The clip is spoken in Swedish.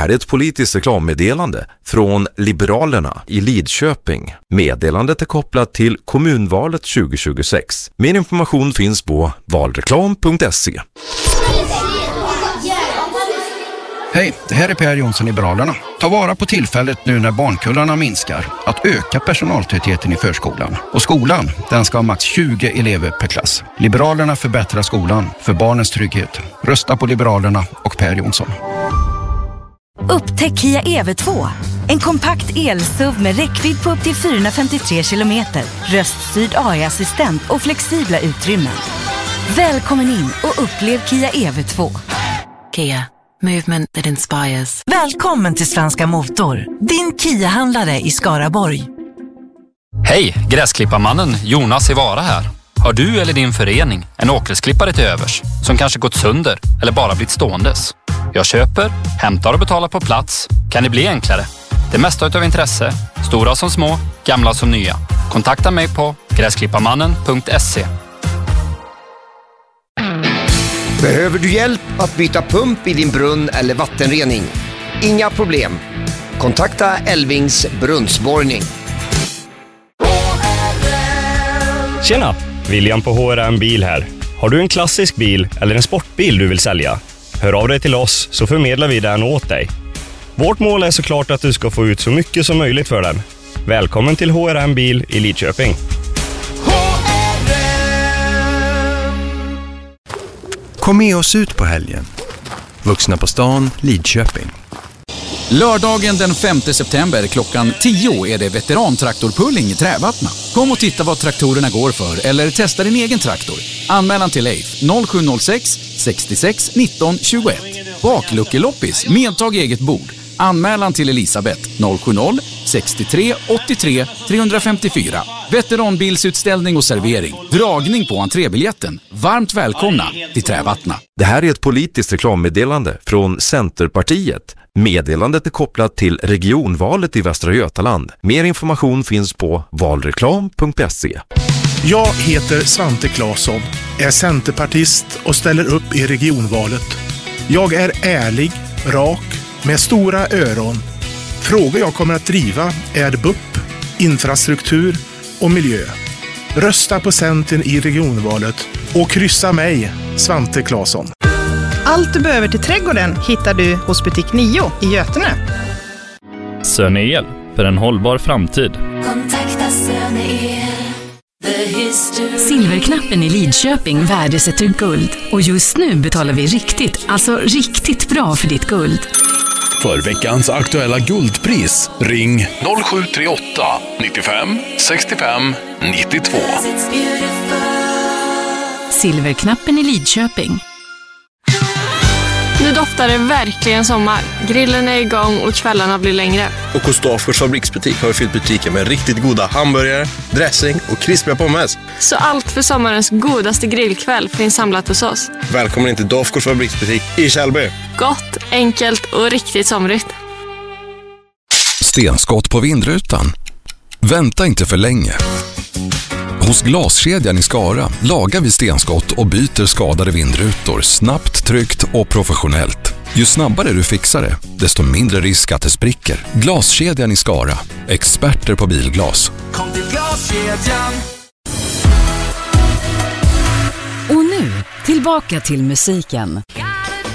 här är ett politiskt reklammeddelande från Liberalerna i Lidköping. Meddelandet är kopplat till kommunvalet 2026. Mer information finns på valreklam.se. Hej, det här är Per Jonsson, Liberalerna. Ta vara på tillfället nu när barnkullarna minskar att öka personaltätheten i förskolan. Och skolan, den ska ha max 20 elever per klass. Liberalerna förbättrar skolan för barnens trygghet. Rösta på Liberalerna och Per Jonsson. Upptäck Kia EV2. En kompakt el-SUV med räckvidd på upp till 453 kilometer. Röststyrd AI-assistent och flexibla utrymmen. Välkommen in och upplev Kia EV2. Kia. Movement that inspires. Välkommen till Svenska Motor, din Kia-handlare i Skaraborg. Hej, gräsklipparmannen Jonas i Vara här. Har du eller din förening en åkersklippare till övers som kanske gått sönder eller bara blivit ståendes? Jag köper, hämtar och betalar på plats. Kan det bli enklare? Det mesta utav intresse, stora som små, gamla som nya. Kontakta mig på gräsklipparmannen.se. Behöver du hjälp att byta pump i din brunn eller vattenrening? Inga problem. Kontakta Elvings brunnsborrning. Tjena! William på HRM Bil här. Har du en klassisk bil eller en sportbil du vill sälja? Hör av dig till oss så förmedlar vi den åt dig. Vårt mål är såklart att du ska få ut så mycket som möjligt för den. Välkommen till HRM Bil i Lidköping. Kom med oss ut på helgen. Vuxna på stan, Lidköping. Lördagen den 5 september klockan 10 är det veterantraktorpulling i Trävattna. Kom och titta vad traktorerna går för eller testa din egen traktor. Anmälan till Leif 0706 66 19 21. Bakluckeloppis, medtag eget bord. Anmälan till Elisabeth 070 63 83 354. Veteranbilsutställning och servering. Dragning på entrébiljetten. Varmt välkomna till Trävattna. Det här är ett politiskt reklammeddelande från Centerpartiet. Meddelandet är kopplat till regionvalet i Västra Götaland. Mer information finns på valreklam.se. Jag heter Svante Claesson, är centerpartist och ställer upp i regionvalet. Jag är ärlig, rak, med stora öron. Frågor jag kommer att driva är BUP, infrastruktur och miljö. Rösta på Centern i regionvalet och kryssa mig, Svante Claesson. Allt du behöver till trädgården hittar du hos butik 9 i Götene. Söneel, för en hållbar framtid. Kontakta Söneel. Silverknappen i Lidköping värdesätter guld. Och just nu betalar vi riktigt bra för ditt guld. För veckans aktuella guldpris, ring 0738 95 65 92. Silverknappen i Lidköping. Nu doftar det verkligen sommar. Grillen är igång och kvällarna blir längre. Och hos Dafgårds fabriksbutik har vi fyllt butiken med riktigt goda hamburgare, dressing och krispiga pommes. Så allt för sommarens godaste grillkväll finns samlat hos oss. Välkommen till Dafgårds fabriksbutik i Källby. Gott, enkelt och riktigt somrigt. Stenskott på vindrutan. Vänta inte för länge. Hos Glaskedjan i Skara lagar vi stenskott och byter skadade vindrutor snabbt, tryggt och professionellt. Ju snabbare du fixar det, desto mindre risk att det spricker. Glaskedjan i Skara. Experter på bilglas. Kom till Glaskedjan. Och nu, tillbaka till musiken.